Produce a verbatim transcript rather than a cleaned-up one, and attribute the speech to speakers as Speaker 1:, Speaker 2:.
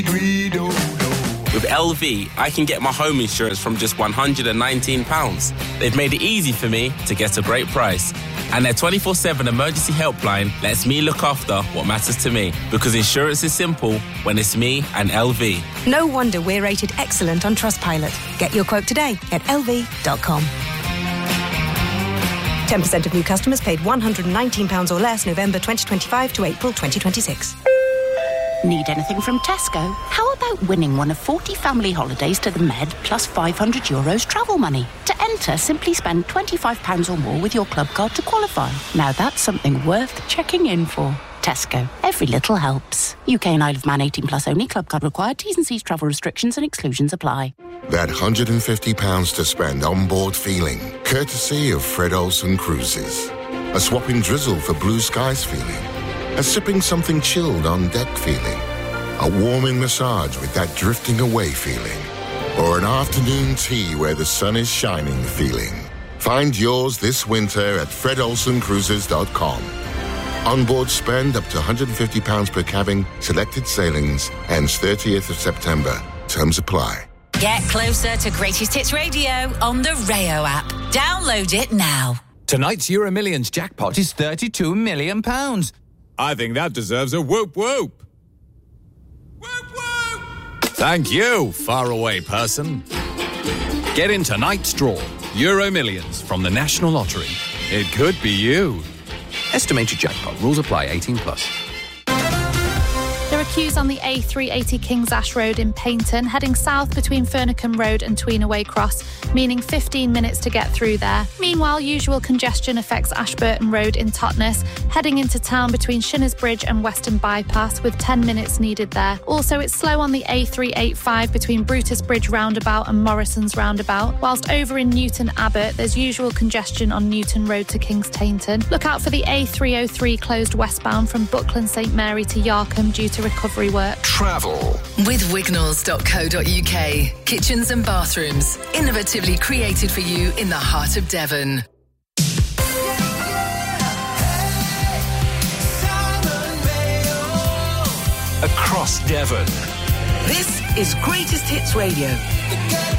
Speaker 1: With L V, I can get my home insurance from just one hundred nineteen pounds. They've made it easy for me to get a great price. And their twenty-four seven emergency helpline lets me look after what matters to me. Because insurance is simple when it's me and L V.
Speaker 2: No wonder we're rated excellent on Trustpilot. Get your quote today at L V dot com. ten percent of new customers paid one hundred nineteen pounds or less November twenty twenty-five to April twenty twenty-six.
Speaker 3: Need anything from Tesco? How about winning one of forty family holidays to the Med plus five hundred euros travel money? To enter, simply spend twenty-five pounds or more with your club card to qualify. Now that's something worth checking in for. Tesco. Every little helps. U K and Isle of Man eighteen plus only. Club card required. T's and C's travel restrictions and exclusions apply.
Speaker 4: That one hundred fifty pounds to spend on board feeling, courtesy of Fred Olsen Cruises. A swapping drizzle for blue skies feeling. A sipping something chilled on deck feeling. A warming massage with that drifting away feeling. Or an afternoon tea where the sun is shining feeling. Find yours this winter at fred olsen cruises dot com. Onboard spend up to one hundred fifty pounds per cabin, selected sailings, ends thirtieth of September. Terms apply.
Speaker 5: Get closer to Greatest Hits Radio on the Rayo app. Download it now.
Speaker 6: Tonight's Euro Millions jackpot is thirty-two million pounds. I think that deserves a whoop whoop. Whoop whoop! Thank you, faraway person. Get in tonight's draw. Euro Millions from the National Lottery. It could be you. Estimated jackpot. Rules apply. eighteen plus.
Speaker 7: There are queues on the A three eighty Kings Ash Road in Paignton, heading south between Furnacombe Road and Tweenaway Cross, meaning fifteen minutes to get through there. Meanwhile, usual congestion affects Ashburton Road in Totnes, heading into town between Shinners Bridge and Western Bypass, with ten minutes needed there. Also, it's slow on the A three eighty-five between Brutus Bridge Roundabout and Morrison's Roundabout, whilst over in Newton Abbot, there's usual congestion on Newton Road to Kings Tainton. Look out for the A three oh three closed westbound from Buckland St Mary to Yarcombe due to recovery work.
Speaker 8: Travel with wignalls dot co dot uk. Kitchens and bathrooms, innovatively created for you in the heart of Devon.
Speaker 9: Across Devon.
Speaker 10: This is Greatest Hits Radio.